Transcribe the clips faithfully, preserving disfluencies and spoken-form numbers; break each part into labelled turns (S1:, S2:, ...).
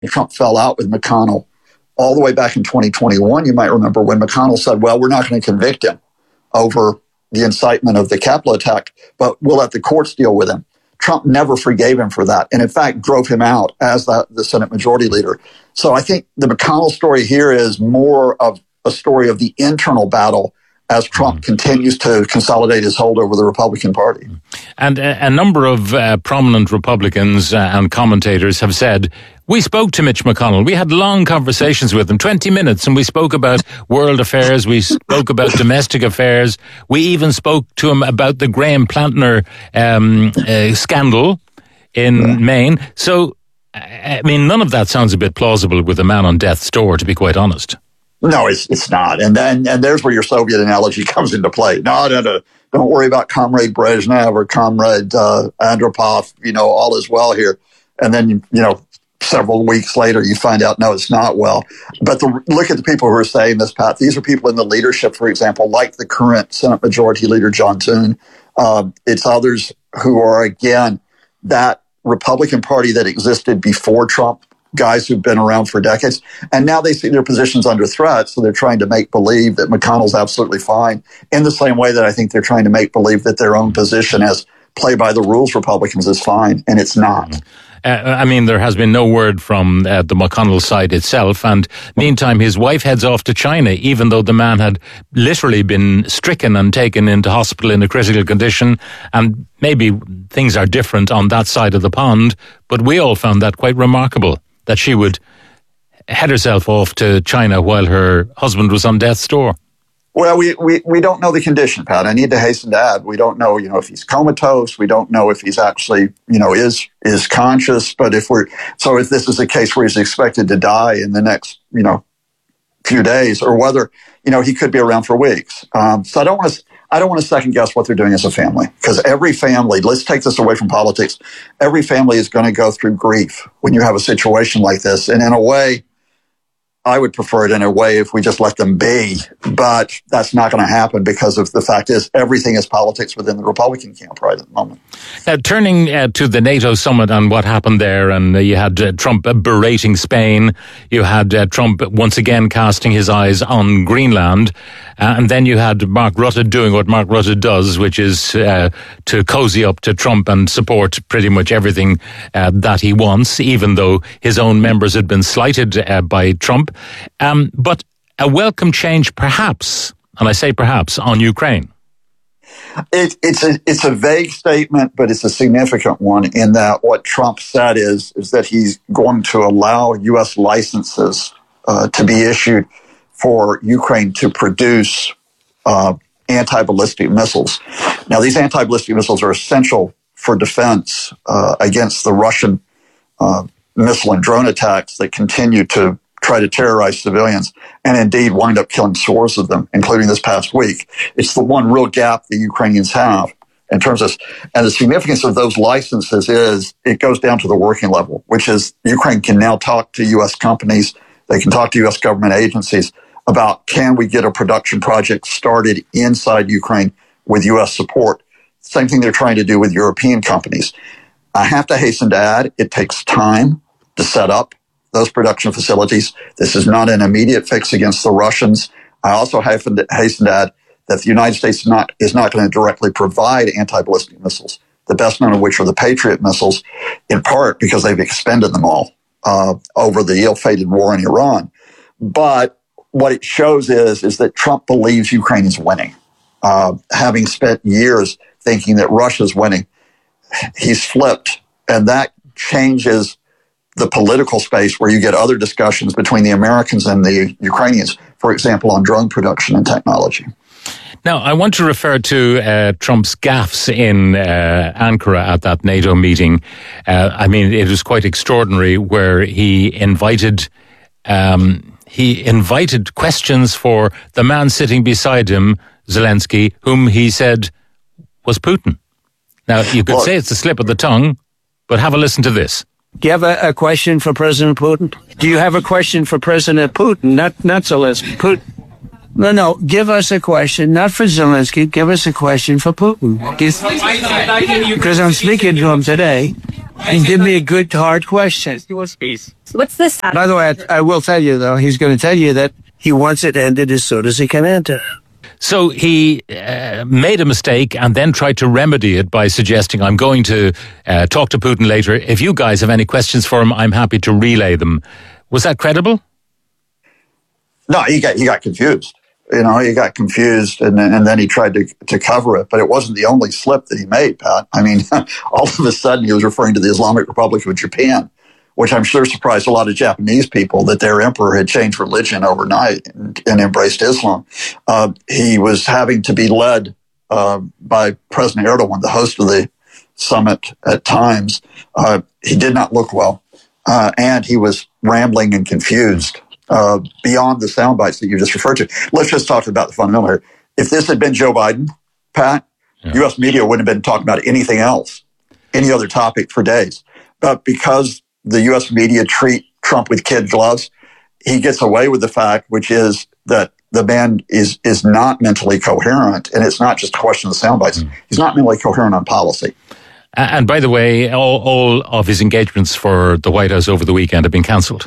S1: Trump fell out with McConnell all the way back in twenty twenty-one. You might remember when McConnell said, well, we're not going to convict him over the incitement of the Capitol attack, but we'll let the courts deal with him. Trump never forgave him for that, and in fact drove him out as the, the Senate Majority Leader. So I think the McConnell story here is more of a story of the internal battle as Trump mm. continues to consolidate his hold over the Republican Party.
S2: And a, a number of uh, prominent Republicans uh, and commentators have said, we spoke to Mitch McConnell. We had long conversations with him, twenty minutes, and we spoke about world affairs. We spoke about domestic affairs. We even spoke to him about the Graham Plantner um, uh, scandal in yeah. Maine. So, I mean, none of that sounds a bit plausible with a man on death's door, to be quite honest.
S1: No, it's it's not. And then and there's where your Soviet analogy comes into play. No, no, no. Don't worry about Comrade Brezhnev or Comrade uh, Andropov. You know, all is well here. And then, you, you know, several weeks later, you find out, no, it's not well. But the, look at the people who are saying this, Pat. These are people in the leadership, for example, like the current Senate Majority Leader, John Thune. Um, it's others who are, again, that Republican Party that existed before Trump, guys who've been around for decades, and now they see their positions under threat, so they're trying to make believe that McConnell's absolutely fine, in the same way that I think they're trying to make believe that their own position as play-by-the-rules Republicans is fine, and it's not.
S2: Uh, I mean, there has been no word from uh, the McConnell side itself, and meantime, his wife heads off to China, even though the man had literally been stricken and taken into hospital in a critical condition, and maybe things are different on that side of the pond, but we all found that quite remarkable, that she would head herself off to China while her husband was on death's door.
S1: Well, we, we, we don't know the condition, Pat. I need to hasten to add, we don't know, you know, if he's comatose. We don't know if he's actually, you know, is is conscious. But if we're so, if this is a case where he's expected to die in the next, you know, few days, or whether, you know, he could be around for weeks. Um, so I don't want to. I don't want to second guess what they're doing as a family, because every family, let's take this away from politics, every family is going to go through grief when you have a situation like this. And in a way, I would prefer it in a way if we just let them be, but that's not going to happen because of the fact is everything is politics within the Republican camp right at the moment.
S2: Uh, turning uh, to the NATO summit and what happened there, and uh, you had uh, Trump berating Spain, you had uh, Trump once again casting his eyes on Greenland, uh, and then you had Mark Rutte doing what Mark Rutte does, which is uh, to cozy up to Trump and support pretty much everything uh, that he wants, even though his own members had been slighted uh, by Trump. Um, but a welcome change, perhaps, and I say perhaps, on Ukraine.
S1: It, it's a it's a vague statement, but it's a significant one in that what Trump said is is that he's going to allow U S licenses uh, to be issued for Ukraine to produce uh, anti-ballistic missiles. Now, these anti-ballistic missiles are essential for defense uh, against the Russian uh, missile and drone attacks that continue to try to terrorize civilians and indeed wind up killing scores of them, including this past week. It's the one real gap the Ukrainians have in terms of, and the significance of those licenses is it goes down to the working level, which is Ukraine can now talk to U S companies, they can talk to U S government agencies about, can we get a production project started inside Ukraine with U S support? Same thing they're trying to do with European companies. I have to hasten to add, it takes time to set up those production facilities. This is not an immediate fix against the Russians. I also hasten to, hasten to add that the United States is not, is not going to directly provide anti-ballistic missiles, the best known of which are the Patriot missiles, in part because they've expended them all uh, over the ill-fated war in Iran. But what it shows is, is that Trump believes Ukraine is winning. Uh, having spent years thinking that Russia's winning, he's flipped, and that changes the political space where you get other discussions between the Americans and the Ukrainians, for example, on drone production and technology.
S2: Now, I want to refer to uh, Trump's gaffes in uh, Ankara at that NATO meeting. Uh, I mean, it was quite extraordinary where he invited um, he invited questions for the man sitting beside him, Zelensky, whom he said was Putin. Now, you could well, say it's a slip of the tongue, but have a listen to this.
S3: Do you have a, a question for President Putin? Do you have a question for President Putin? Not not Zelensky. Putin. No, no, give us a question, not for Zelensky, give us a question for Putin. Because I'm speaking to him today, and give me a good, hard question.
S4: What's this?
S3: By the way, I, I will tell you, though, he's going to tell you that he wants it ended as soon as he can enter.
S2: So he uh, made a mistake and then tried to remedy it by suggesting, I'm going to uh, talk to Putin later. If you guys have any questions for him, I'm happy to relay them. Was that credible?
S1: No, he got he got confused. You know, he got confused, and and then he tried to to cover it. But it wasn't the only slip that he made, Pat. I mean, all of a sudden he was referring to the Islamic Republic of Japan, which I'm sure surprised a lot of Japanese people that their emperor had changed religion overnight and, and embraced Islam. Uh, he was having to be led uh, by President Erdogan, the host of the summit at times. Uh, he did not look well, uh, and he was rambling and confused uh, beyond the sound bites that you just referred to. Let's just talk about the fundamental here. If this had been Joe Biden, Pat, yeah. U S media wouldn't have been talking about anything else, any other topic for days. But because the U S media treat Trump with kid gloves, he gets away with the fact, which is that the man is is not mentally coherent, and it's not just a question of the sound bites. Mm. He's not mentally coherent on policy.
S2: And by the way, all, all of his engagements for the White House over the weekend have been cancelled.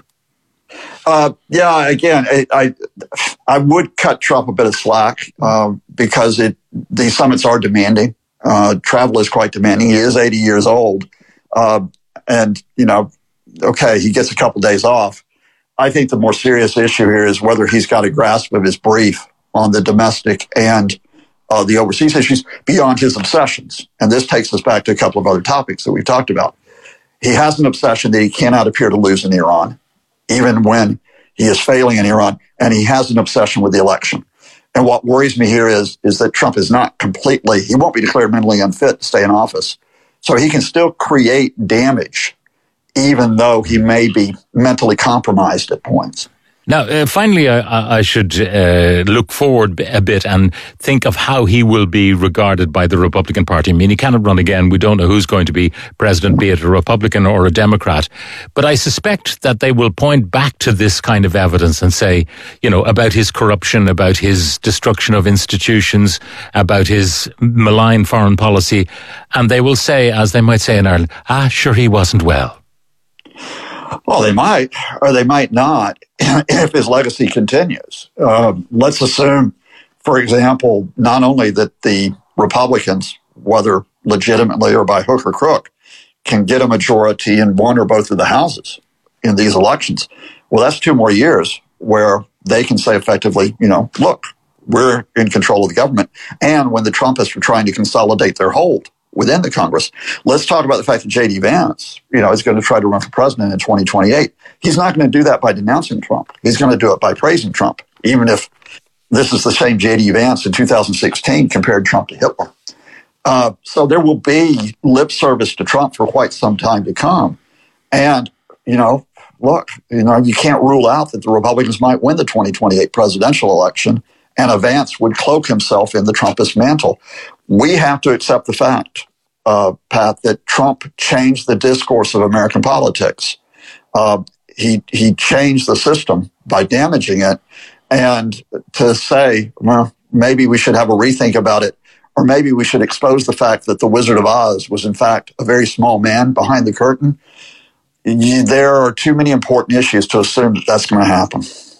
S1: Uh, yeah, again, I, I I would cut Trump a bit of slack uh, because it these summits are demanding. Uh, travel is quite demanding. He is eighty years old, uh, and you know. Okay, he gets a couple days off. I think the more serious issue here is whether he's got a grasp of his brief on the domestic and uh, the overseas issues beyond his obsessions. And this takes us back to a couple of other topics that we've talked about. He has an obsession that he cannot appear to lose in Iran, even when he is failing in Iran, and he has an obsession with the election. And what worries me here is, is that Trump is not completely, he won't be declared mentally unfit to stay in office. So he can still create damage even though he may be mentally compromised at points.
S2: Now, uh, finally, I, I should uh, look forward a bit and think of how he will be regarded by the Republican Party. I mean, he cannot run again. We don't know who's going to be president, be it a Republican or a Democrat. But I suspect that they will point back to this kind of evidence and say, you know, about his corruption, about his destruction of institutions, about his malign foreign policy. And they will say, as they might say in Ireland, ah, sure, he wasn't well.
S1: Well, they might, or they might not, if his legacy continues. Uh, let's assume, for example, not only that the Republicans, whether legitimately or by hook or crook, can get a majority in one or both of the houses in these elections. Well, that's two more years where they can say effectively, you know, look, we're in control of the government. And when the Trumpists are trying to consolidate their hold within the Congress. Let's talk about the fact that J D. Vance, you know, is going to try to run for president in twenty twenty-eight. He's not going to do that by denouncing Trump. He's going to do it by praising Trump, even if this is the same J D. Vance in two thousand sixteen compared Trump to Hitler. Uh, so there will be lip service to Trump for quite some time to come. And, you know, look, you know, you can't rule out that the Republicans might win the twenty twenty-eight presidential election, and a Vance would cloak himself in the Trumpist mantle. We have to accept the fact, uh, Pat, that Trump changed the discourse of American politics. Uh, he he changed the system by damaging it. And to say, well, maybe we should have a rethink about it, or maybe we should expose the fact that the Wizard of Oz was, in fact, a very small man behind the curtain, there are too many important issues to assume that that's going to happen.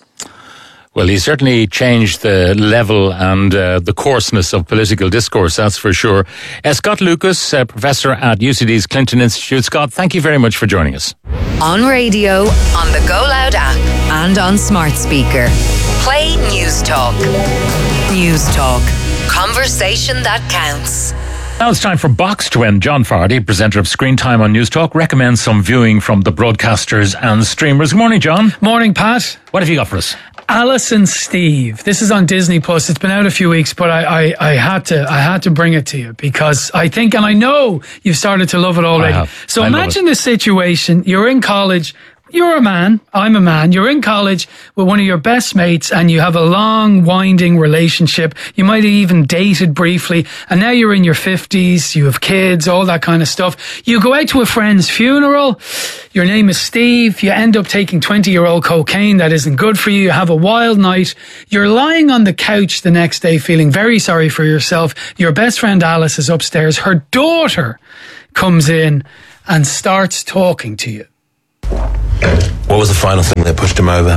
S2: Well, he certainly changed the level and uh, the coarseness of political discourse, that's for sure. Uh, Scott Lucas, uh, professor at U C D's Clinton Institute. Scott, thank you very much for joining us.
S5: On radio, on the Go Loud app, and on smart speaker. Play News Talk. News Talk. Conversation that counts.
S2: Now it's time for Box to End. John Fardy, presenter of Screen Time on News Talk, recommends some viewing from the broadcasters and streamers. Good morning, John.
S6: Morning, Pat.
S2: What have you got for us?
S6: Alice and Steve. This is on Disney Plus. It's been out a few weeks, but I, I, I had to I had to bring it to you because I think, and I know you've started to love it already.
S2: I have.
S6: So
S2: I
S6: imagine the situation. You're in college. you're a man, I'm a man, you're in college with one of your best mates and you have a long, winding relationship. You might have even dated briefly and now you're in your fifties, you have kids, all that kind of stuff. You go out to a friend's funeral, your name is Steve, you end up taking twenty-year-old cocaine that isn't good for you, you have a wild night, you're lying on the couch the next day feeling very sorry for yourself. Your best friend Alice is upstairs, her daughter comes in and starts talking to you.
S4: What was the final thing that pushed him over?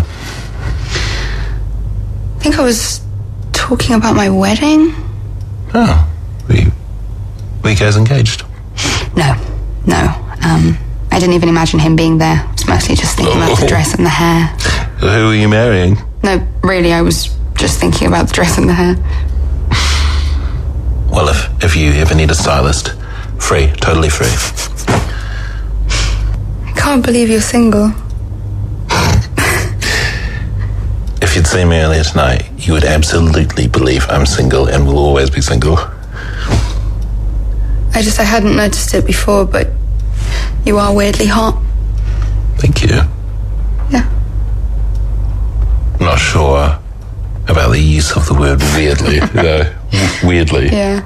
S7: I think I was talking about my wedding.
S4: Oh, were you, were you guys engaged?
S7: No, no. Um, I didn't even imagine him being there. I was mostly just thinking oh. about the dress and the hair.
S4: Who were you marrying?
S7: No, really, I was just thinking about the dress and the hair.
S4: Well, if, if you ever need a stylist, free, totally free.
S7: I can't believe you're single.
S4: If you'd seen me earlier tonight, you would absolutely believe I'm single and will always be single.
S7: I just, I hadn't noticed it before, but you are weirdly hot.
S4: Thank you.
S7: Yeah.
S4: I'm not sure about the use of the word weirdly, though. Weirdly.
S7: Yeah.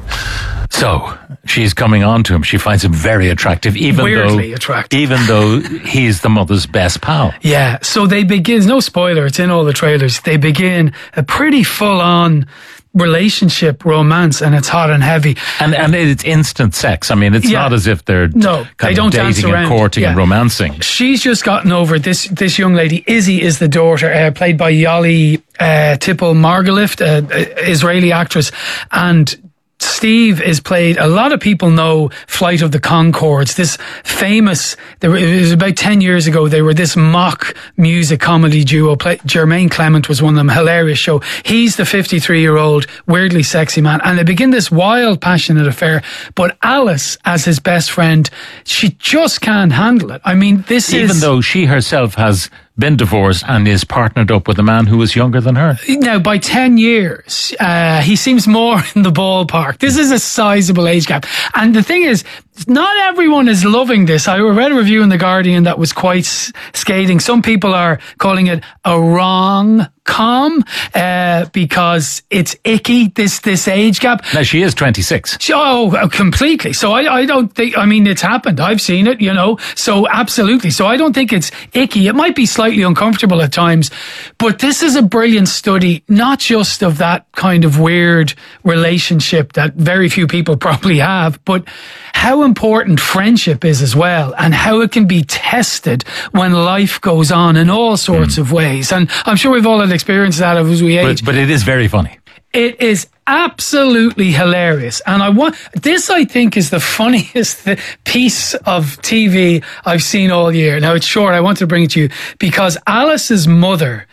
S2: So she's coming on to him. She finds him very attractive, even
S6: Weirdly
S2: though
S6: attractive.
S2: even though he's the mother's best pal.
S6: Yeah. So they begin. No spoiler. It's in all the trailers. They begin a pretty full-on relationship, romance, and it's hot and heavy.
S2: And and it's instant sex. I mean, it's
S6: Yeah.
S2: not as if they're
S6: No,
S2: kind
S6: they
S2: of
S6: don't dance
S2: dating
S6: around.
S2: and courting
S6: Yeah.
S2: and romancing.
S6: She's just gotten over this. This young lady, Izzy, is the daughter, uh, played by Yali uh, Tipple Margoliouth, uh, uh, Israeli actress, and Steve is played. A lot of people know Flight of the Conchords. This famous. There were, it was about ten years ago. They were this mock music comedy duo. Play, Jermaine Clement was one of them. Hilarious show. He's the fifty-three-year-old weirdly sexy man, and they begin this wild, passionate affair. But Alice, as his best friend, she just can't handle it. I mean, this
S2: Even
S6: is
S2: though she herself has been divorced and is partnered up with a man who is younger than her.
S6: now by ten years. Uh, he seems more in the ballpark. This is a sizable age gap, and the thing is, not everyone is loving this. I read a review in The Guardian that was quite scathing. Some people are calling it a wrong com uh, because it's icky, this this age gap.
S2: Now, she is twenty-six.
S6: Oh, completely. So I, I don't think, I mean, it's happened. I've seen it, you know, so absolutely. So I don't think it's icky. It might be slightly uncomfortable at times, but this is a brilliant study, not just of that kind of weird relationship that very few people probably have, but how important friendship is as well, and how it can be tested when life goes on in all sorts mm. of ways. And I'm sure we've all had experience that as we age.
S2: But, but it is very funny.
S6: It is absolutely hilarious. And I want, this I think is the funniest piece of T V I've seen all year. Now it's short, I want to bring it to you because Alice's mother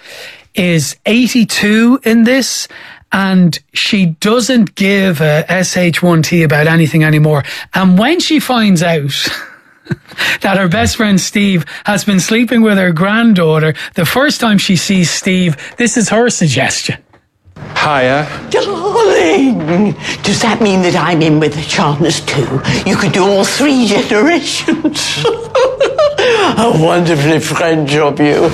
S6: is eighty-two in this, and she doesn't give a S H one T about anything anymore. And when she finds out that her best friend Steve has been sleeping with her granddaughter, the first time she sees Steve, this is her suggestion.
S4: Hiya.
S8: Darling, does that mean that I'm in with the Chartners too? You could do all three generations. How wonderfully French of you.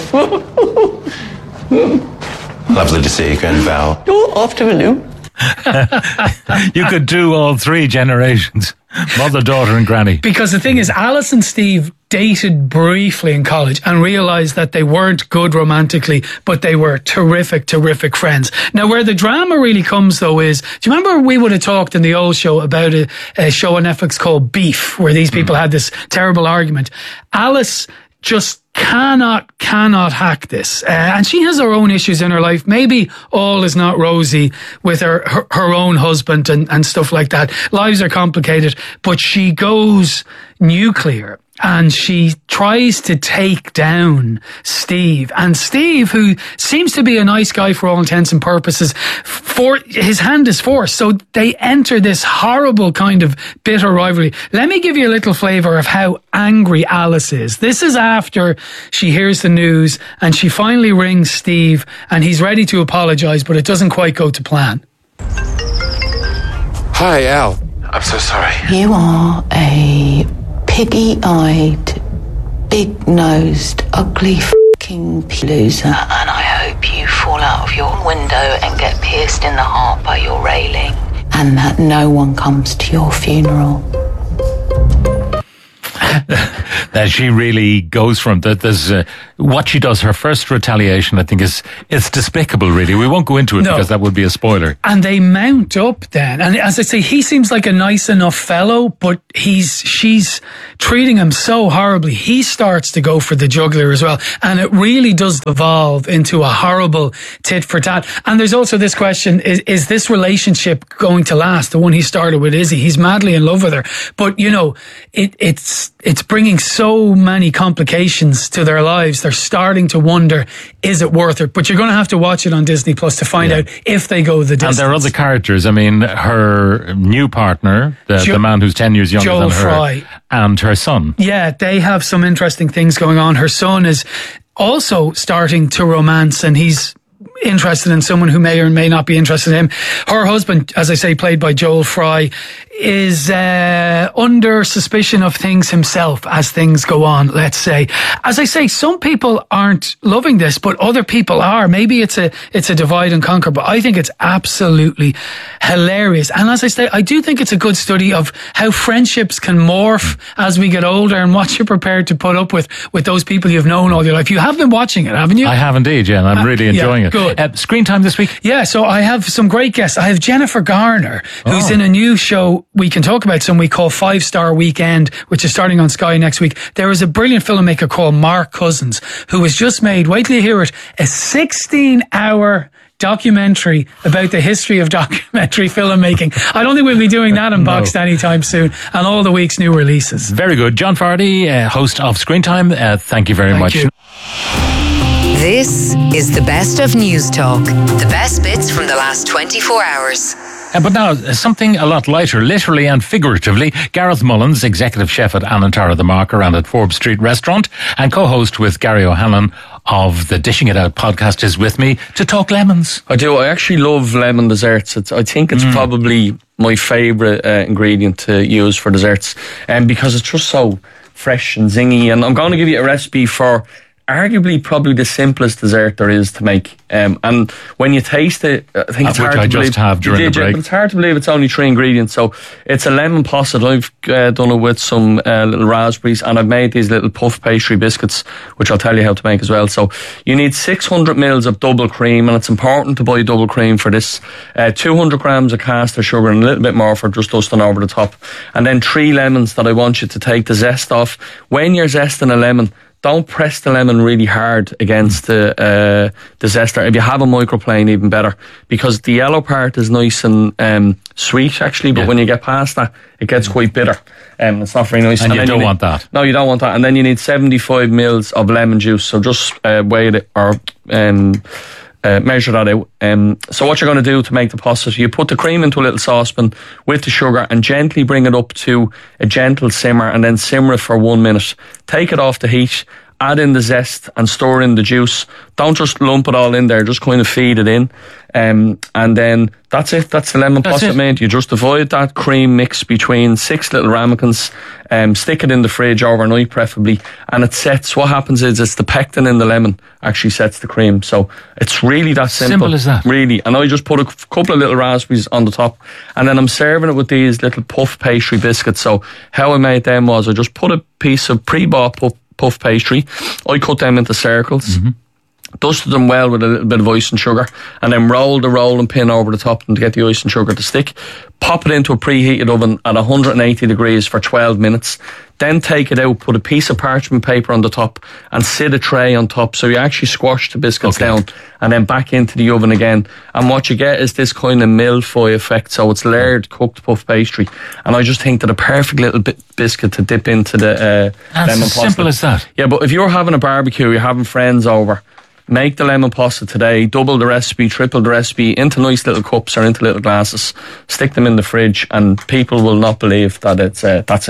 S4: Lovely to see you again, Val.
S8: Oh, afternoon.
S2: You could do all three generations. Mother, daughter and granny.
S6: Because the thing is, Alice and Steve dated briefly in college and realised that they weren't good romantically, but they were terrific, terrific friends. Now, where the drama really comes, though, is, do you remember we would have talked in the old show about a, a show on Netflix called Beef, where these people mm. had this terrible argument? Alice just cannot, cannot hack this. Uh, and she has her own issues in her life. Maybe all is not rosy with her, her, her own husband and, and stuff like that. Lives are complicated, but she goes nuclear. And she tries to take down Steve. And Steve, who seems to be a nice guy for all intents and purposes, for his hand is forced. So they enter this horrible kind of bitter rivalry. Let me give you a little flavour of how angry Alice is. This is after she hears the news and she finally rings Steve and he's ready to apologise, but it doesn't quite go to plan.
S4: Hi, Al. I'm so sorry.
S8: You are a piggy-eyed, big-nosed, ugly f***ing loser, and I hope you fall out of your window and get pierced in the heart by your railing, and that no one comes to your funeral.
S2: That she really goes from that. There's uh, what she does. Her first retaliation, I think, is it's despicable. Really, we won't go into it
S6: No.
S2: because that would be a spoiler.
S6: And they mount up then. And as I say, he seems like a nice enough fellow, but he's she's treating him so horribly. He starts to go for the jugular as well. And it really does evolve into a horrible tit for tat. And there's also this question, is, is this relationship going to last? The one he started with Izzy. He's madly in love with her. But, you know, it, it's it's bringing so many complications to their lives. They're starting to wonder, is it worth it? But you're going to have to watch it on Disney Plus to find
S2: Yeah.
S6: out if they go the distance.
S2: And there are other characters. I mean, her new partner, the,
S6: Jo-
S2: the man who's ten years younger
S6: Joel
S2: than her,
S6: Fry.
S2: and her son.
S6: Yeah, they have some interesting things going on. Her son is also starting to romance, and he's interested in someone who may or may not be interested in him. Her husband, as I say, played by Joel Fry, is uh, under suspicion of things himself as things go on, let's say. As I say, some people aren't loving this, but other people are. Maybe it's a it's a divide and conquer, but I think it's absolutely hilarious. And as I say, I do think it's a good study of how friendships can morph as we get older and what you're prepared to put up with with those people you've known all your life. You have been watching it, haven't you?
S2: I have indeed, yeah, and I'm
S6: Uh,
S2: really
S6: yeah,
S2: enjoying it.
S6: good.
S2: Uh, screen time this week?
S6: Yeah, so I have some great guests. I have Jennifer Garner, who's
S2: Oh.
S6: in a new show we can talk about some we call Five Star Weekend, which is starting on Sky next week. There is a brilliant filmmaker called Mark Cousins, who has just made, wait till you hear it, a sixteen hour documentary about the history of documentary filmmaking. I don't think we'll be doing that unboxed
S2: No.
S6: anytime soon, and all the week's new releases.
S2: Very good. John Fardy, uh, host of Screen Time, uh, thank you very
S6: Thank
S2: much.
S6: you.
S5: This is the best of News Talk. The best bits from the last twenty-four hours.
S2: Uh, but now, uh, something a lot lighter, literally and figuratively. Gareth Mullins, executive chef at Anantara the Marker and at Forbes Street Restaurant, and co-host with Gary O'Hanlon of the Dishing It Out podcast, is with me to talk lemons.
S9: I do. I actually love lemon desserts. It's, I think it's probably my favourite uh, ingredient to use for desserts, um, because it's just so fresh and zingy. And I'm going to give you a recipe for arguably probably the simplest dessert there is to make. Um, and when you taste it, I think
S2: Uh,
S9: it's
S2: which
S9: hard
S2: I
S9: to
S2: just
S9: believe.
S2: have during
S9: You did,
S2: the
S9: yeah,
S2: break.
S9: but it's hard to believe it's only three ingredients. So it's a lemon posset. I've uh, done it with some uh, little raspberries, and I've made these little puff pastry biscuits, which I'll tell you how to make as well. So you need six hundred mils of double cream, and it's important to buy double cream for this. Uh, two hundred grams of caster sugar and a little bit more for just dusting over the top. And then three lemons that I want you to take the zest off. When you're zesting a lemon, don't press the lemon really hard against the uh, the zester. If you have a microplane, even better, because the yellow part is nice and um, sweet actually, but
S2: Yeah.
S9: when you get past that, it gets quite bitter. Um, it's not very nice.
S2: And you
S9: then
S2: don't
S9: need-
S2: want that.
S9: No, you don't want that. And then you need seventy-five mils of lemon juice. So just uh, weigh it or um, uh, measure that out. Um, so what you're going to do to make the posset, you put the cream into a little saucepan with the sugar and gently bring it up to a gentle simmer, and then simmer it for one minute. Take it off the heat, add in the zest and store in the juice. Don't just lump it all in there, just kind of feed it in. Um, and then that's it. That's the lemon
S2: That's
S9: posset
S2: it.
S9: made. You just avoid that cream mix between six little ramekins, um, stick it in the fridge overnight preferably, and it sets. What happens is it's the pectin in the lemon actually sets the cream. So it's really that simple.
S2: Simple as that.
S9: Really. And I just put a f- couple of little raspberries on the top, and then I'm serving it with these little puff pastry biscuits. So how I made them was I just put a piece of pre-bought puff, puff pastry. I cut them into circles. Dusted them well with a little bit of ice and sugar, and then rolled the rolling pin over the top to get the ice and sugar to stick. Pop it into a preheated oven at one hundred eighty degrees for twelve minutes. Then take it out, put a piece of parchment paper on the top, and sit a tray on top. So you actually squash the biscuits
S2: Okay.
S9: down, and then back into the oven again. And what you get is this kind of mille-feuille effect. So it's layered cooked puff pastry. And I just think that a perfect little bit biscuit to dip into the uh,
S2: That's
S9: lemon
S2: as simple
S9: pasta.
S2: as that.
S9: Yeah, but if you're having a barbecue, you're having friends over, make the lemon pasta today, double the recipe, triple the recipe, into nice little cups or into little glasses, stick them in the fridge, and people will not believe that it's uh, that simple.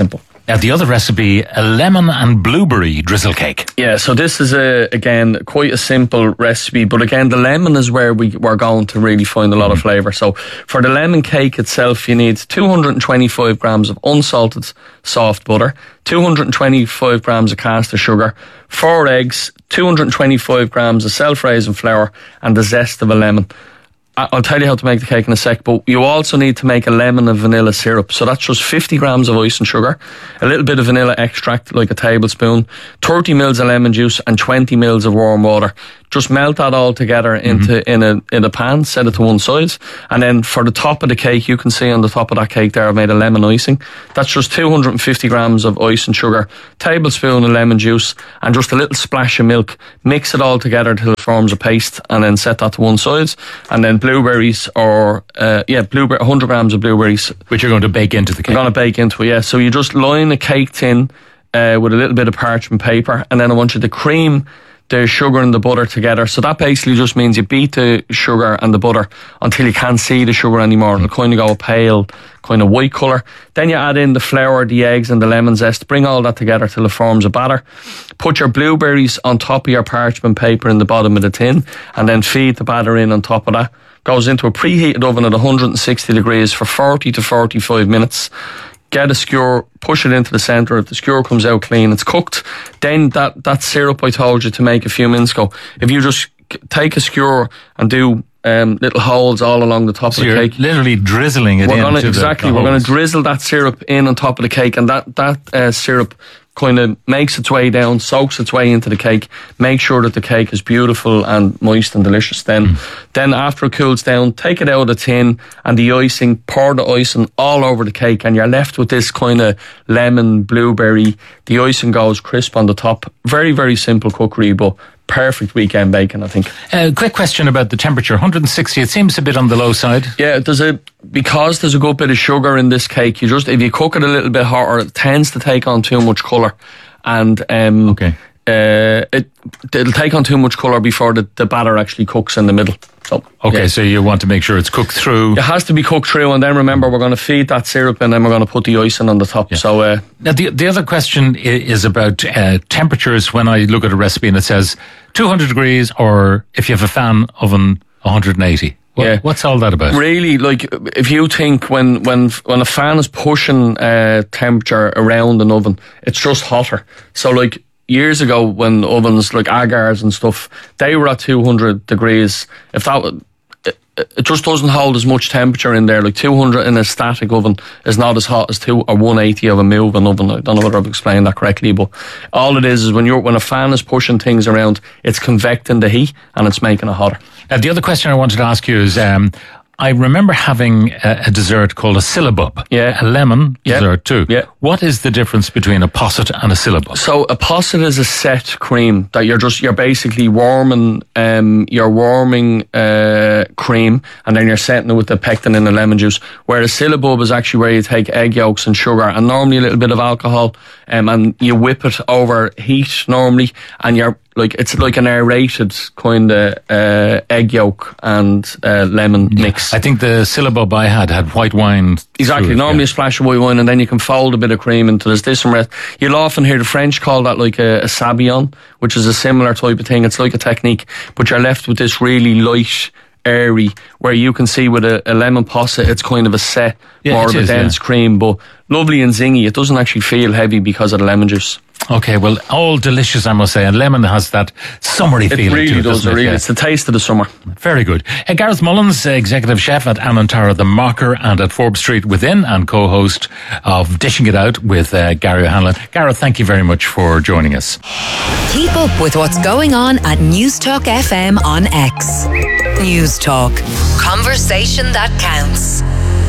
S2: Uh, the other recipe, a lemon and blueberry drizzle cake.
S9: Yeah, so this is, a, again, quite a simple recipe, but again, the lemon is where we, we're going to really find a lot mm. of flavour. So for the lemon cake itself, you need two hundred twenty-five grams of unsalted soft butter, two hundred twenty-five grams of caster sugar, four eggs, two hundred twenty-five grams of self-raising flour, and the zest of a lemon. I'll tell you how to make the cake in a sec, but you also need to make a lemon and vanilla syrup. So that's just fifty grams of ice and sugar, a little bit of vanilla extract, like a tablespoon, thirty mils of lemon juice, and twenty mils of warm water. Just melt that all together into mm-hmm. in a in a pan, set it to one side, and then for the top of the cake, you can see on the top of that cake there, I've made a lemon icing. That's just two hundred fifty grams of ice and sugar, tablespoon of lemon juice, and just a little splash of milk. Mix it all together till it forms a paste, and then set that to one side. And then blueberries, or uh, yeah, blueberry, one hundred grams of blueberries,
S2: which you're going to bake into the cake.
S9: I'm going to bake into it, yeah. So you just line a cake tin uh, with a little bit of parchment paper, and then I want you to cream the sugar and the butter together. So that basically just means you beat the sugar and the butter until you can't see the sugar anymore. It'll kind of go a pale, kind of white colour. Then you add in the flour, the eggs and the lemon zest. Bring all that together till it forms a batter. Put your blueberries on top of your parchment paper in the bottom of the tin, and then feed the batter in on top of that. Goes into a preheated oven at one hundred sixty degrees for forty to forty-five minutes. Get a skewer, push it into the centre. If the skewer comes out clean, it's cooked. Then that, that syrup I told you to make a few minutes ago, if you just take a skewer and do um, little holes all along the top
S2: so
S9: of the
S2: you're
S9: cake.
S2: literally drizzling it
S9: we're
S2: into
S9: gonna,
S2: the
S9: Exactly,
S2: the
S9: we're going to drizzle that syrup in on top of the cake, and that, that uh, syrup kind of makes its way down, soaks its way into the cake. Make sure that the cake is beautiful and moist and delicious. Then, mm. then after it cools down, take it out of the tin, and the icing, pour the icing all over the cake, and you're left with this kind of lemon, blueberry. The icing goes crisp on the top. Very, very simple cookery, but perfect weekend bacon, I think.
S2: A uh, quick question about the temperature. one hundred sixty, it seems a bit on the low side.
S9: Yeah, there's a because there's a good bit of sugar in this cake. You just, if you cook it a little bit hotter, it tends to take on too much colour, and um,
S2: okay,
S9: uh, it it'll take on too much colour before the, the batter actually cooks in the middle. So
S2: okay,
S9: yeah.
S2: So you want to make sure it's cooked through.
S9: It has to be cooked through, and then remember we're going to feed that syrup, and then we're going to put the icing on the top.
S2: Yeah.
S9: So uh,
S2: now the the other question is about uh, temperatures. When I look at a recipe and it says two hundred degrees, or if you have a fan oven, one hundred eighty. What,
S9: yeah.
S2: What's all that about?
S9: Really, like, if you think when when when a fan is pushing uh, temperature around an oven, it's just hotter. So like years ago, when ovens like Agars and stuff, they were at two hundred degrees. If that it, it just doesn't hold as much temperature in there. Like two hundred in a static oven is not as hot as two or one eighty of a moving oven. I don't know whether I've explained that correctly, but all it is is when you're when a fan is pushing things around, it's convecting the heat and it's making it hotter.
S2: Now, the other question I wanted to ask you is, um, I remember having a, a dessert called a syllabub.
S9: Yeah.
S2: A lemon
S9: yeah.
S2: dessert too.
S9: Yeah.
S2: What is the difference between a posset and a syllabub?
S9: So a posset is a set cream that you're just, you're basically warming, um, you're warming, uh, cream, and then you're setting it with the pectin and the lemon juice. Where a syllabub is actually where you take egg yolks and sugar and normally a little bit of alcohol, um, and you whip it over heat normally, and you're, like, it's like an aerated kind of uh, egg yolk and uh, lemon mix.
S2: I think the syllabub I had had white wine.
S9: Exactly.
S2: It,
S9: Normally
S2: yeah.
S9: a splash of white wine, and then you can fold a bit of cream into this. This and rest. You'll often hear the French call that like a, a sabayon, which is a similar type of thing. It's like a technique, but you're left with this really light, airy, where you can see with a, a lemon posset, it's kind of a set,
S2: yeah,
S9: more of a
S2: is,
S9: dense
S2: yeah.
S9: cream, but lovely and zingy. It doesn't actually feel heavy because of the lemon juice.
S2: Okay, well, all delicious, I must say, and lemon has that summery
S9: it
S2: feeling
S9: really
S2: to it,
S9: does,
S2: doesn't it?
S9: really.
S2: Yeah.
S9: It's the taste of the summer.
S2: Very good. Uh, Gareth Mullins, uh, executive chef at Anantara The Marker and at Forbes Street Within, and co-host of Dishing It Out with uh, Gary O'Hanlon. Gareth, thank you very much for joining us.
S5: Keep up with what's going on at News Talk F M on X. News Talk. Conversation that counts.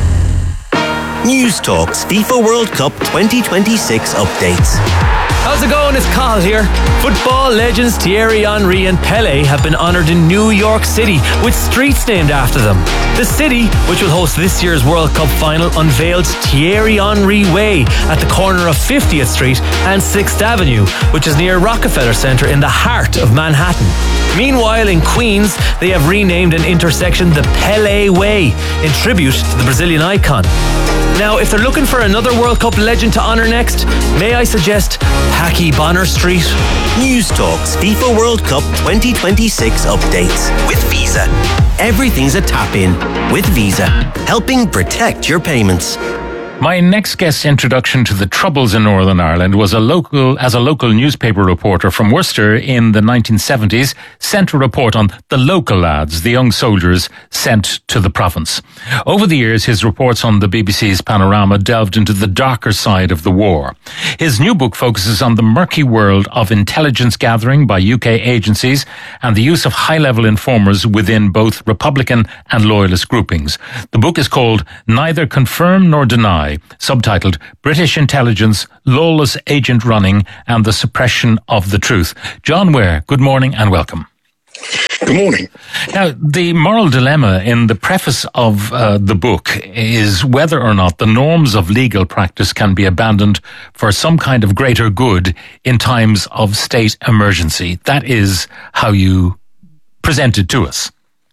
S10: News Talk's FIFA World Cup twenty twenty-six updates.
S11: How's it going? It's Carl here. Football legends Thierry Henry and Pelé have been honoured in New York City with streets named after them. The city, which will host this year's World Cup final, unveiled Thierry Henry Way at the corner of fiftieth Street and sixth Avenue, which is near Rockefeller Center in the heart of Manhattan. Meanwhile, in Queens, they have renamed an intersection the Pelé Way in tribute to the Brazilian icon. Now, if they're looking for another World Cup legend to honour next, may I suggest Packy Bonner Street?
S10: News Talk's FIFA World Cup twenty twenty-six updates with Visa. Everything's a tap-in with Visa, helping protect your payments.
S2: My next guest's introduction to the Troubles in Northern Ireland was a local, as a local newspaper reporter from Worcester in the nineteen seventies, sent a report on the local lads, the young soldiers sent to the province. Over the years, his reports on the B B C's Panorama delved into the darker side of the war. His new book focuses on the murky world of intelligence gathering by U K agencies and the use of high-level informers within both Republican and Loyalist groupings. The book is called Neither Confirm Nor Deny, subtitled British Intelligence, Lawless Agent Running and the Suppression of the Truth. John Ware, good morning and welcome.
S12: Good morning.
S2: Now, the moral dilemma in the preface of uh, the book is whether or not the norms of legal practice can be abandoned for some kind of greater good in times of state emergency. That is how you present it to us.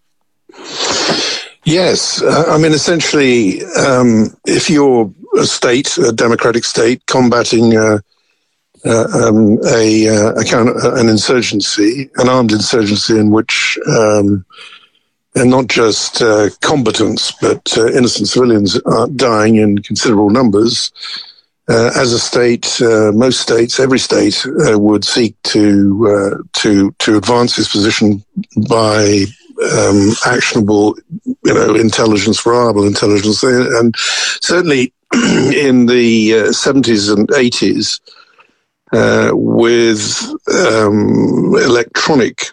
S12: Yes, uh, I mean, essentially, um, if you're a state, a democratic state, combating uh, uh, um, a, uh, a kind of, an insurgency, an armed insurgency in which um, and not just uh, combatants, but uh, innocent civilians are dying in considerable numbers, uh, as a state, uh, most states, every state uh, would seek to uh, to to advance its position by Um, actionable, you know, intelligence, reliable intelligence. And certainly in the uh, seventies and eighties, uh, with um, electronic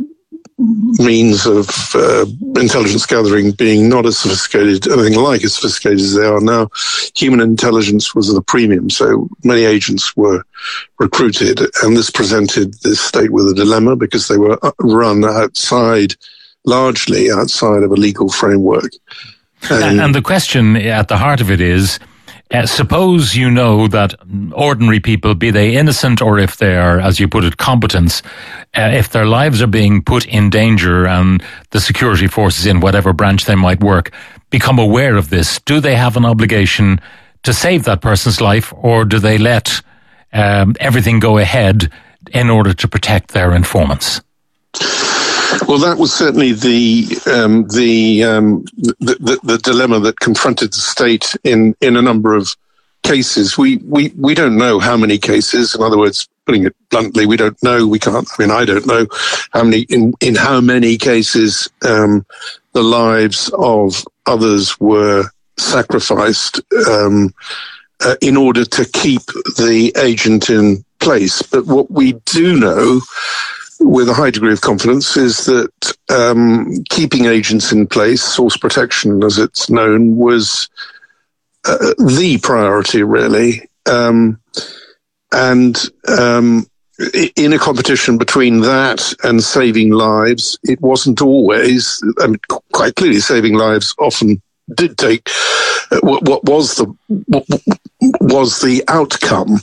S12: means of uh, intelligence gathering being not as sophisticated, anything like as sophisticated as they are now, human intelligence was at a premium. So many agents were recruited, and this presented this state with a dilemma because they were run outside largely outside of a legal framework.
S2: And, and the question at the heart of it is, uh, suppose you know that ordinary people, be they innocent or if they are, as you put it, competents, uh, if their lives are being put in danger and the security forces in whatever branch they might work become aware of this, do they have an obligation to save that person's life, or do they let um, everything go ahead in order to protect their informants?
S12: Well, that was certainly the um, the, um, the, the the dilemma that confronted the state in, in a number of cases. We, we we don't know how many cases. In other words, putting it bluntly, we don't know. We can't. I mean, I don't know how many in in how many cases um, the lives of others were sacrificed um, uh, in order to keep the agent in place. But what we do know, with a high degree of confidence, is that um, keeping agents in place, source protection as it's known, was uh, the priority, really. Um, and um, in a competition between that and saving lives, it wasn't always, I mean, quite clearly saving lives often did take uh, what, what was the what was the outcome,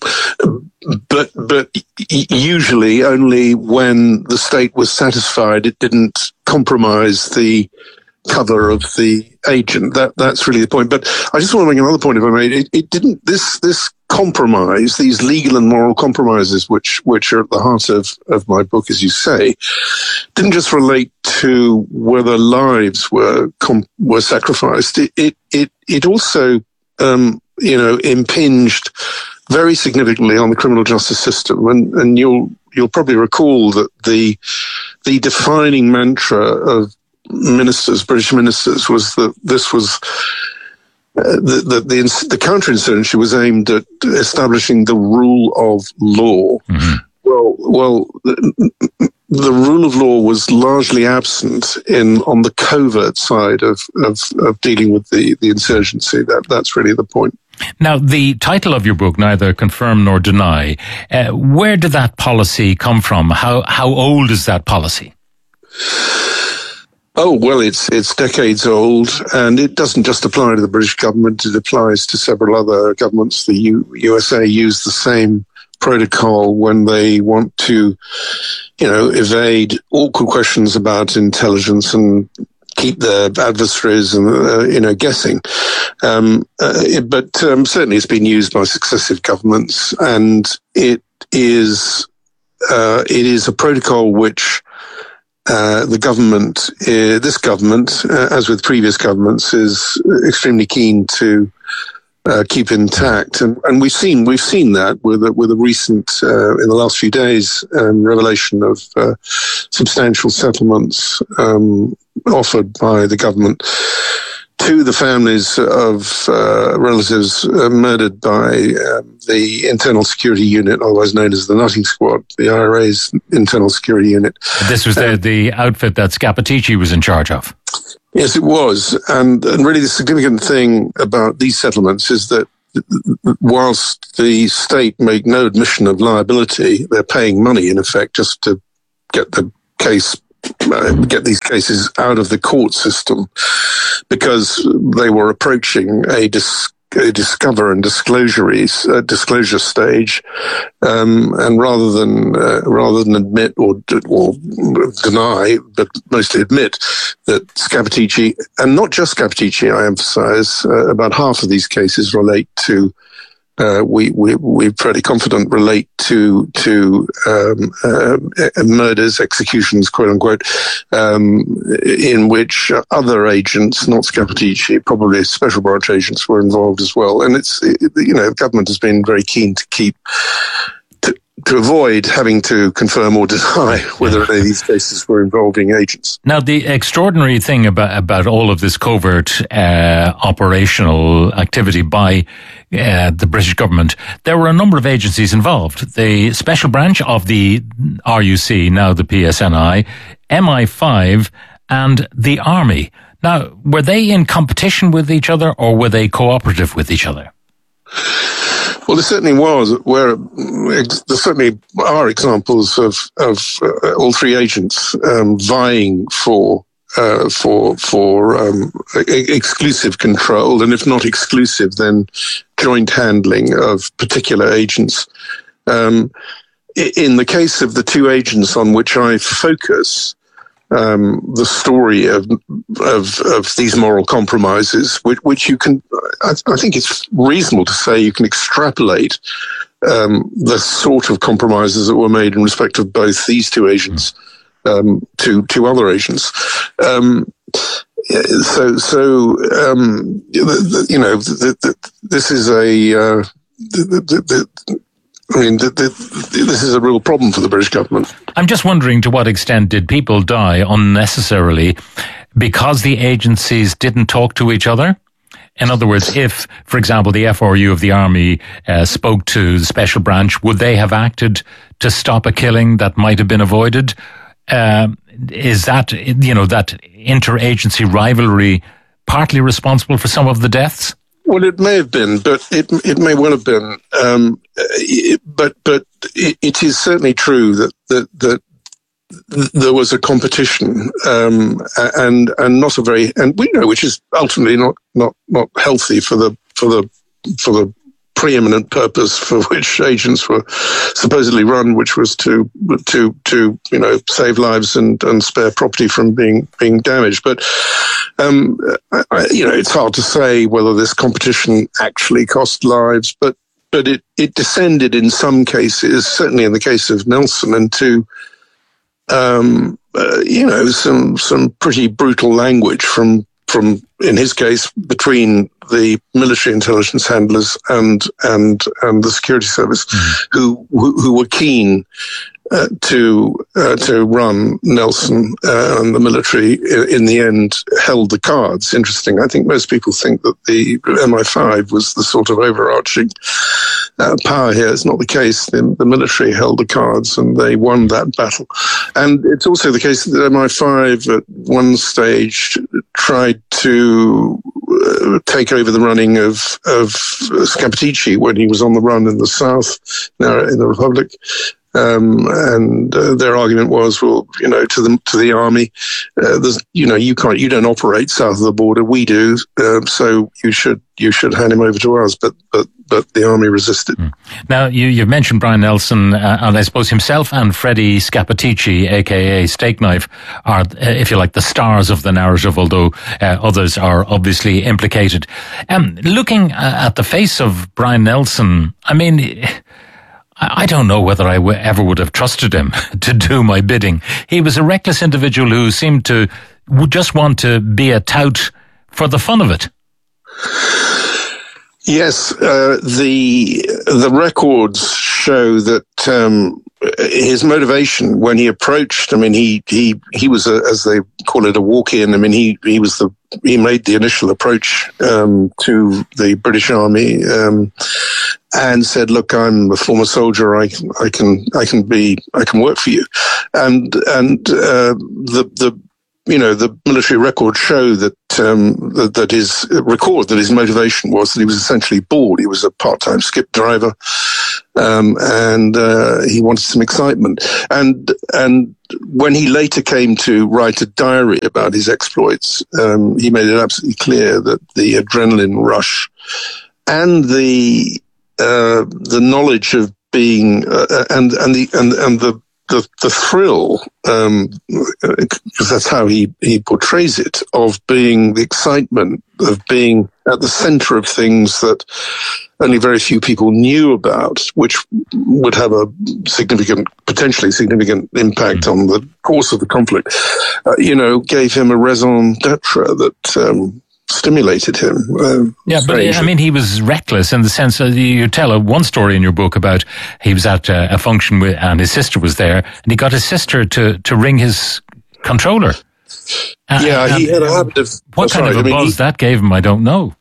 S12: but but usually only when the state was satisfied it didn't compromise the cover of the agent. That that's really the point. But I just want to make another point, if I may. It, it didn't. This this compromise, these legal and moral compromises, which which are at the heart of of my book, as you say, didn't just relate to whether lives were com- were sacrificed. It it it, it also um, you know impinged very significantly on the criminal justice system. And and you'll you'll probably recall that the the defining mantra of ministers, British ministers, was that this was uh, the, the the the counterinsurgency was aimed at establishing the rule of law. Mm-hmm. Well, well, the, the rule of law was largely absent in on the covert side of of, of dealing with the, the insurgency. That that's really the point.
S2: Now, the title of your book, Neither Confirm Nor Deny, uh, where did that policy come from? How how old is that policy?
S12: Oh, well, it's it's decades old, and it doesn't just apply to the British government. It applies to several other governments. The U- USA use the same protocol when they want to, you know, evade awkward questions about intelligence and keep their adversaries, and uh, you know, guessing. Um, uh, it, but um, certainly, it's been used by successive governments, and it is uh, it is a protocol which uh, the government, uh, this government, uh, as with previous governments, is extremely keen to uh, keep intact, and, and we've seen we've seen that with a, with a recent uh, in the last few days um, revelation of uh, substantial settlements um, offered by the government to the families of uh, relatives uh, murdered by um, the Internal Security Unit, otherwise known as the Nutting Squad, the I R A's Internal Security Unit.
S2: This was the, the outfit that Scappaticci was in charge of.
S12: Yes, it was. And, and really the significant thing about these settlements is that whilst the state make no admission of liability, they're paying money, in effect, just to get the case Uh, get these cases out of the court system, because they were approaching a, dis- a discover and disclosure uh, disclosure stage, um, and rather than uh, rather than admit or or deny, but mostly admit that Scappaticci, and not just Scappaticci, I emphasise, uh, about half of these cases relate to. Uh, we, we, we're pretty confident relate to, to, um, uh, murders, executions, quote unquote, um, in which other agents, not Scappaticci, probably special branch agents, were involved as well. And it's, it, you know, the government has been very keen to keep, to, to avoid having to confirm or deny whether any of these cases were involving agents.
S2: Now, the extraordinary thing about, about all of this covert uh, operational activity by uh, the British government, there were a number of agencies involved. The Special Branch of the R U C, now the P S N I, M I five, and the Army. Now, were they in competition with each other, or were they cooperative with each other?
S12: Well, there certainly was. Where there certainly are examples of of uh, all three agents um, vying for uh, for for um, e- exclusive control, and if not exclusive, then joint handling of particular agents. Um, in the case of the two agents on which I focus, Um, the story of, of of these moral compromises, which, which you can, I, I think it's reasonable to say you can extrapolate um, the sort of compromises that were made in respect of both these two agents um, to to other agents. Um, so so um, you know, the, the, this is a. Uh, the, the, the, I mean, th- th- this is a real problem for the British government.
S2: I'm just wondering, to what extent did people die unnecessarily because the agencies didn't talk to each other? In other words, if, for example, the F R U of the Army uh, spoke to the Special Branch, would they have acted to stop a killing that might have been avoided? Uh, is that, you know, that interagency rivalry partly responsible for some of the deaths?
S12: Well, it may have been, but it it may well have been. Um, it, but but it, it is certainly true that that that there was a competition, um, and and not a very, and we know, which is ultimately not not not healthy for the for the for the preeminent purpose for which agents were supposedly run, which was to to to you know save lives and, and spare property from being being damaged. But um, I, you know, it's hard to say whether this competition actually cost lives, but but it it descended in some cases, certainly in the case of Nelson, into um, uh, you know some some pretty brutal language from. From, in his case, between the military intelligence handlers and and and the security service, mm. who, who who were keen uh, to uh, to run Nelson, uh, and the military in the end held the cards. Interesting. I think most people think that the M I five was the sort of overarching uh, power here. It's not the case. The, the military held the cards and they won that battle. And it's also the case that M I five at one stage tried to uh, take over the running of of Scappaticci when he was on the run in the south, now in the Republic, Um, and uh, their argument was, well, you know, to the to the army, uh, there's, you know, you can't, you don't operate south of the border, we do, uh, so you should you should hand him over to us. But but but the army resisted.
S2: Mm. Now you you've mentioned Brian Nelson, uh, and I suppose himself and Freddie Scappaticci, aka Steak Knife, are, uh, if you like, the stars of the narrative, although uh, others are obviously implicated. Um, looking at the face of Brian Nelson, I mean, I don't know whether I w- ever would have trusted him to do my bidding. He was a reckless individual who seemed to would just want to be a tout for the fun of it.
S12: Yes, uh, the the records show that um, his motivation when he approached, I mean, he he he was a, as they call it, a walk-in. I mean, he he was the he made the initial approach um, to the British Army. Um, and said, "Look, I'm a former soldier. I, I can, I can be, I can work for you." And and uh, the the you know the military records show that um, that, that his record that his motivation was that he was essentially bored. He was a part-time skip driver, um, and uh, he wanted some excitement. And and when he later came to write a diary about his exploits, um, he made it absolutely clear that the adrenaline rush and the Uh, the knowledge of being uh, and and the and and the the, the thrill, um, because that's how he he portrays it, of being the excitement of being at the center of things that only very few people knew about, which would have a significant, potentially significant impact on the course of the conflict. Uh, you know, gave him a raison d'être that. Um, stimulated him. Uh,
S2: yeah, but I mean, he was reckless in the sense that you tell a, one story in your book about he was at a, a function with, and his sister was there, and he got his sister to, to ring his controller. Uh,
S12: yeah, he had a habit of...
S2: What kind
S12: sorry,
S2: of a
S12: I mean,
S2: buzz
S12: he,
S2: that gave him, I don't know.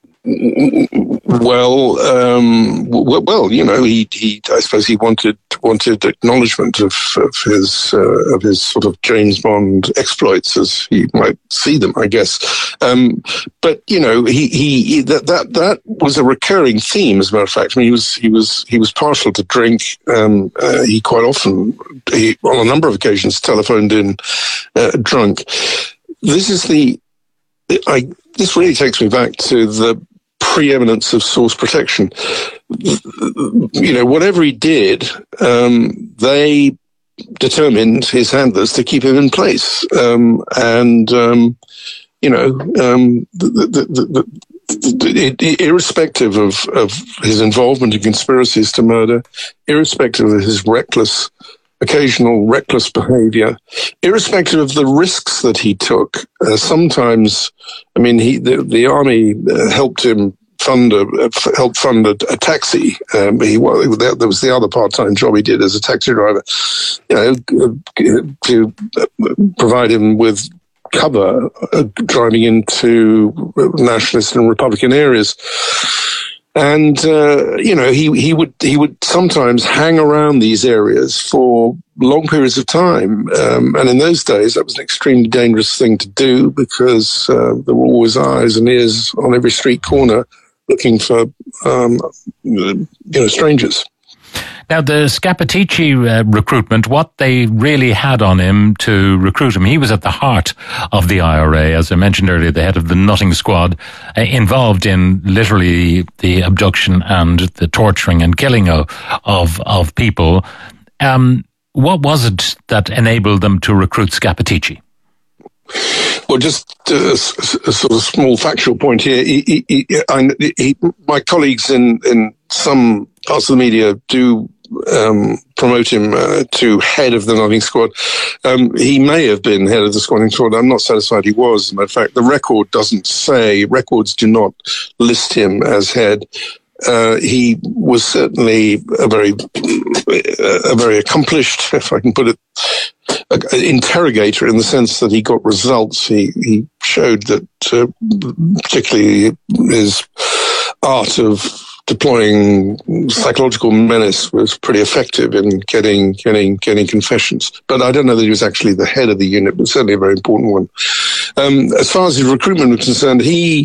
S12: Well, um, well, well, you know, he, he, I suppose he wanted wanted acknowledgement of, of his uh, of his sort of James Bond exploits, as he might see them, I guess. Um, but you know, he, he that that that was a recurring theme, as a matter of fact. I mean, he was he was he was partial to drink. Um, uh, he quite often, he, on a number of occasions, telephoned in uh, drunk. This is the, I. This really takes me back to the preeminence of source protection. You know, whatever he did, um, they determined, his handlers, to keep him in place. Um, and, um, you know, um, the, the, the, the, the, irrespective of, of his involvement in conspiracies to murder, irrespective of his reckless occasional reckless behavior, irrespective of the risks that he took. Uh, sometimes, I mean, he the, the army uh, helped him fund a uh, helped fund a, a taxi. Um, he well, there was the other part-time job he did as a taxi driver, you know, to provide him with cover uh, driving into nationalist and Republican areas. And, uh, you know, he, he would, he would sometimes hang around these areas for long periods of time. Um, and in those days, that was an extremely dangerous thing to do because, uh, there were always eyes and ears on every street corner looking for, um, you know, strangers.
S2: Now, the Scappaticci uh, recruitment, what they really had on him to recruit him, he was at the heart of the I R A, as I mentioned earlier, the head of the Nutting Squad, uh, involved in literally the abduction and the torturing and killing of of, of people. Um, what was it that enabled them to recruit Scappaticci?
S12: Well, just a, a sort of small factual point here. He, he, he, I, he, my colleagues in, in some parts of the media do um, promote him uh, to head of the Nutting Squad. Um, he may have been head of the squatting squad. I'm not satisfied he was. As a matter of fact, the record doesn't say, records do not list him as head. Uh, he was certainly a very, a very accomplished, if I can put it, interrogator in the sense that he got results. He he showed that, uh, particularly his art of deploying psychological menace was pretty effective in getting getting getting confessions. But I don't know that he was actually the head of the unit, but certainly a very important one. Um, as far as his recruitment was concerned, he.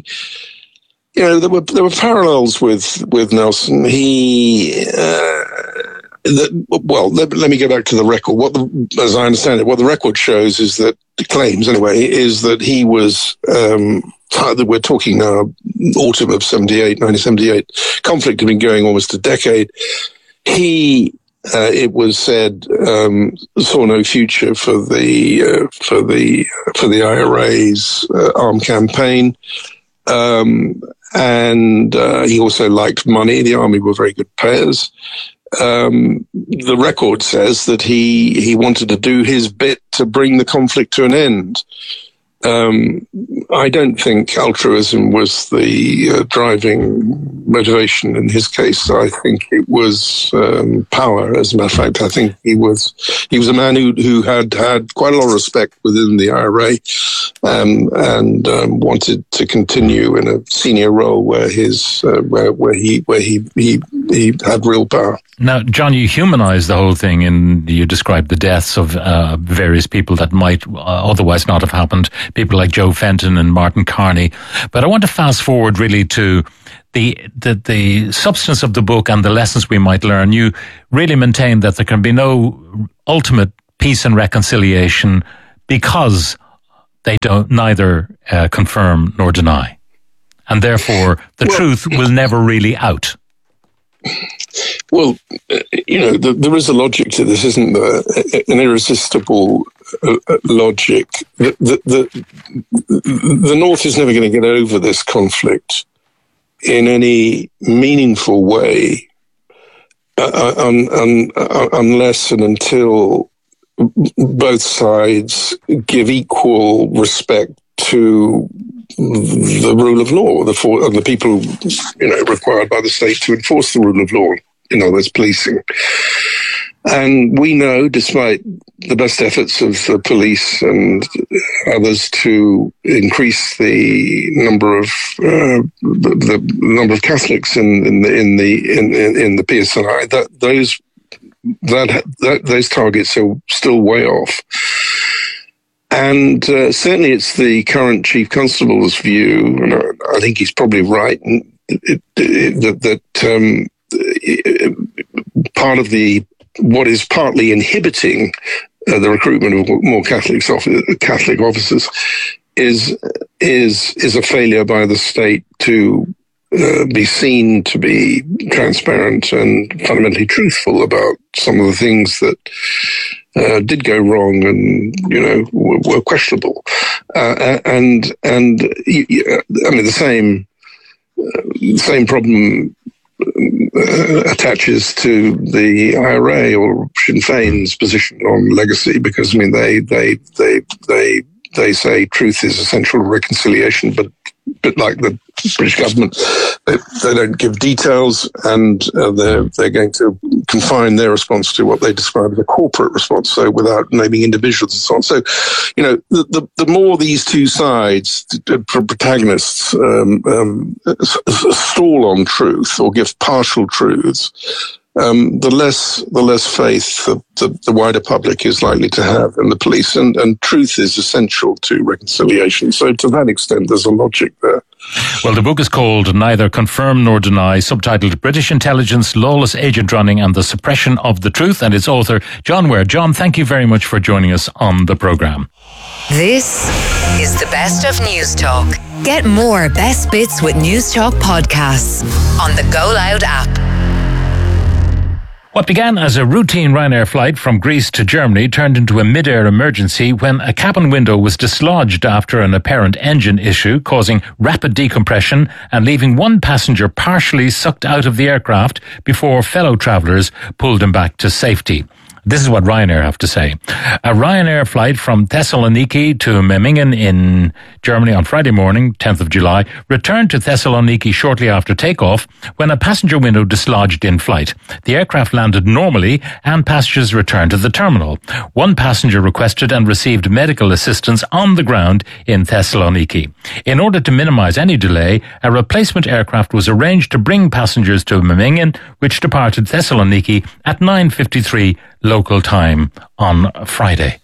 S12: You know, there were there were parallels with with Nelson. He uh, the, well, let, let me go back to the record. What, the, as I understand it, what the record shows is that, claims anyway, is that he was, um, that we're talking now, autumn of seventy-eight, nineteen seventy-eight, conflict had been going almost a decade. He, uh, it was said, um, saw no future for the, uh, for the, for the I R A's uh, armed campaign. Um, and, uh, he also liked money. The army were very good payers. Um, the record says that he, he wanted to do his bit to bring the conflict to an end. Um, I don't think altruism was the uh, driving motivation in his case. I think it was um, power. As a matter of fact, I think he was he was a man who who had had quite a lot of respect within the I R A, um, and um, wanted to continue in a senior role where his uh, where where he where he he he had real power.
S2: Now, John, you humanized the whole thing, and you described the deaths of uh, various people that might uh, otherwise not have happened, people like Joe Fenton and Martin Carney. But I want to fast forward really to the, the the substance of the book and the lessons we might learn. You really maintain that there can be no ultimate peace and reconciliation because they don't neither uh, confirm nor deny. And therefore, the well, truth will never really out.
S12: Well, you know, the, there is a logic to this, isn't there? An irresistible uh, logic. The, the, the, the North is never going to get over this conflict in any meaningful way uh, un, un, un, unless and until both sides give equal respect to the rule of law, the for, and the people, you know, required by the state to enforce the rule of law. In other words, policing. And we know, despite the best efforts of the police and others to increase the number of uh, the, the number of Catholics in, in the in the in, in, in the P S N I, that those that, that those targets are still way off. And uh, certainly, it's the current Chief Constable's view, and I, I think he's probably right, it, it, it, that that. Um, part of the what is partly inhibiting uh, the recruitment of more Catholic Catholic officers is is is a failure by the state to uh, be seen to be transparent and fundamentally truthful about some of the things that uh, did go wrong and, you know, were, were questionable. Uh, and and I mean the same uh, same problem Uh, attaches to the I R A or Sinn Féin's position on legacy, because I mean they they they they they say truth is essential to reconciliation, but but like the British government, they, they don't give details, and uh, they're they're going to confine their response to what they describe as a corporate response, so without naming individuals and so on. So, you know, the the, the more these two sides, the protagonists, um, um, stall on truth or give partial truths, um, the less the less faith the, the, the wider public is likely to have in the police, and, and truth is essential to reconciliation. So, to that extent, there's a logic there.
S2: Well, the book is called Neither Confirm Nor Deny, subtitled British Intelligence, Lawless Agent Running and the Suppression of the Truth, and its author, John Ware. John, thank you very much for joining us on the programme.
S5: This is the Best of News Talk. Get more Best Bits with News Talk podcasts on the Go Loud app.
S2: What began as a routine Ryanair flight from Greece to Germany turned into a mid-air emergency when a cabin window was dislodged after an apparent engine issue, causing rapid decompression and leaving one passenger partially sucked out of the aircraft before fellow travellers pulled him back to safety. This is what Ryanair have to say. A Ryanair flight from Thessaloniki to Memmingen in Germany on Friday morning, tenth of July, returned to Thessaloniki shortly after takeoff when a passenger window dislodged in flight. The aircraft landed normally and passengers returned to the terminal. One passenger requested and received medical assistance on the ground in Thessaloniki. In order to minimize any delay, a replacement aircraft was arranged to bring passengers to Memmingen, which departed Thessaloniki at nine fifty-three local time on Friday.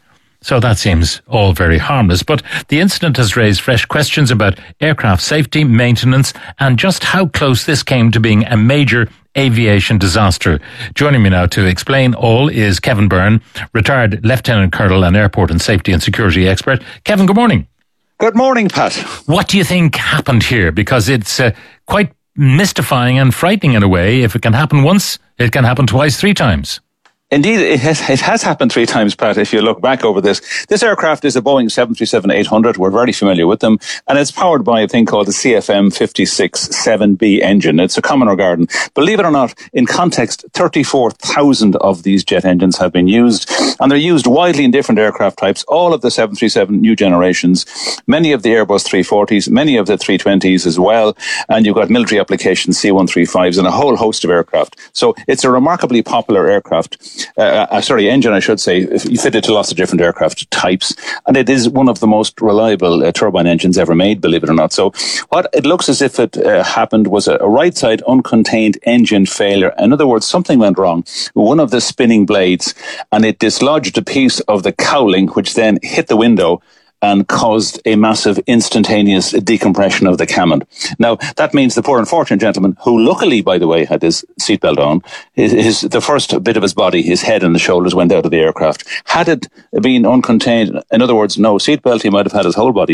S2: So that seems all very harmless. But the incident has raised fresh questions about aircraft safety, maintenance, and just how close this came to being a major aviation disaster. Joining me now to explain all is Kevin Byrne, retired Lieutenant Colonel and airport and safety and security expert. Kevin, good morning.
S13: Good morning, Pat.
S2: What do you think happened here? Because it's uh, quite mystifying and frightening in a way. If it can happen once, it can happen twice, three times.
S13: Indeed, it has, it has happened three times, Pat, if you look back over this. This aircraft is a Boeing seven thirty-seven eight hundred. We're very familiar with them. And it's powered by a thing called the C F M fifty-six seven B engine. It's a Commodore Garden. Believe it or not, in context, thirty-four thousand of these jet engines have been used. And they're used widely in different aircraft types, all of the seven thirty-seven new generations, many of the Airbus three forties, many of the three twenties as well. And you've got military applications, C one thirty-fives, and a whole host of aircraft. So it's a remarkably popular aircraft. Uh, uh, sorry, engine, I should say, fitted to lots of different aircraft types. And it is one of the most reliable uh, turbine engines ever made, believe it or not. So what it looks as if it uh, happened was a, a right side uncontained engine failure. In other words, something went wrong with one of the spinning blades and it dislodged a piece of the cowling, which then hit the window and caused a massive instantaneous decompression of the cabin. Now, that means the poor unfortunate gentleman, who luckily, by the way, had his seatbelt on, his, his the first bit of his body, his head and the shoulders went out of the aircraft. Had it been uncontained, in other words, no seatbelt, he might have had his whole body